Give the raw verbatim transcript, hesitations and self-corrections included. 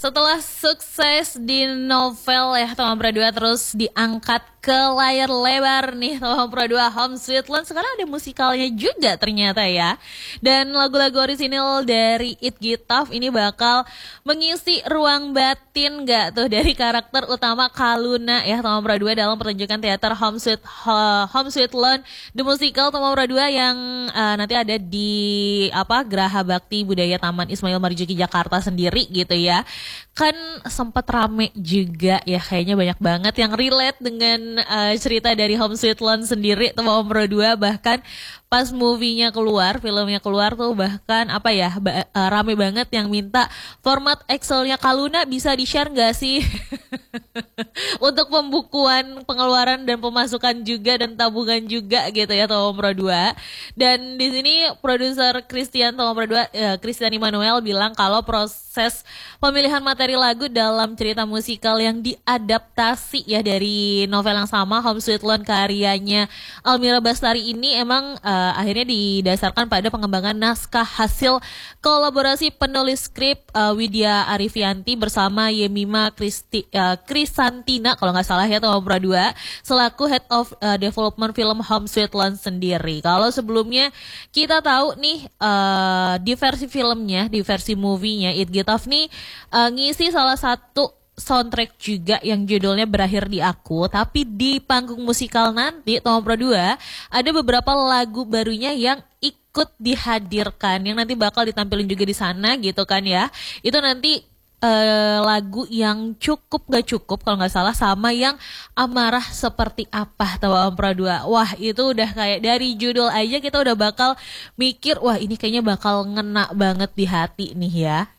Setelah sukses di novel ya Tom Pradua, terus diangkat ke layar lebar nih Tom Pradua Home Sweet Loan, sekarang ada musikalnya juga ternyata ya. Dan lagu-lagu orisinil dari It Get Tough ini bakal mengisi ruang batin gak tuh dari karakter utama Kaluna ya Tom Pradua dalam pertunjukan teater Home Sweet Home Sweet Loan The Musical Tom Pradua yang uh, nanti ada di apa Geraha Bakti Budaya Taman Ismail Marzuki Jakarta sendiri gitu ya. Kan sempat rame juga ya, kayaknya banyak banget yang relate dengan uh, cerita dari Home Sweet Loan sendiri Tom Pradua. Bahkan pas movie-nya keluar, filmnya keluar tuh bahkan apa ya ba- uh, rame banget yang minta format Excel-nya Kaluna bisa di-share gak sih untuk pembukuan pengeluaran dan pemasukan juga dan tabungan juga gitu ya Tom Pradua. Dan di sini produser Christian Tom Pradua, uh, Christian Immanuel bilang kalau proses pemilihan materi lagu dalam cerita musikal yang diadaptasi ya dari novel yang sama Home Sweet Loan karyanya Almira Bastari ini emang uh, akhirnya didasarkan pada pengembangan naskah hasil kolaborasi penulis skrip uh, Widya Arifianti bersama Yemima Kristi, uh, Krisantina kalau nggak salah ya Tom Pradua selaku Head of uh, Development Film Home Sweet Loan sendiri. Kalau sebelumnya kita tahu nih uh, di versi filmnya, di versi movie-nya It Get Tough nih uh, ngisi salah satu soundtrack juga yang judulnya Berakhir di Aku. Tapi di panggung musikal nanti Tom Pradua ada beberapa lagu barunya yang ikut dihadirkan yang nanti bakal ditampilin juga di sana gitu kan ya. Itu nanti uh, lagu yang cukup gak cukup kalau nggak salah sama yang Amarah Seperti Apa Tom Pradua. Wah itu udah kayak dari judul aja kita udah bakal mikir wah ini kayaknya bakal ngena banget di hati nih ya.